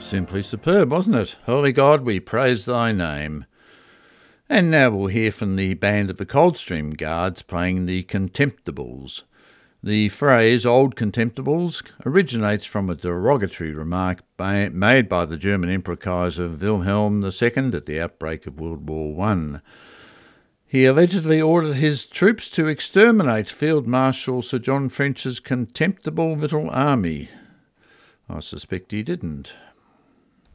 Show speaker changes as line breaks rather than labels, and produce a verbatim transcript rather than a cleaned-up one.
Simply superb, wasn't it? Holy God, we praise thy name. And now we'll hear from the band of the Coldstream Guards playing the Contemptibles. The phrase Old Contemptibles originates from a derogatory remark by, made by the German Emperor Kaiser Wilhelm the Second at the outbreak of World War One. He allegedly ordered his troops to exterminate Field Marshal Sir John French's contemptible little army. I suspect he didn't.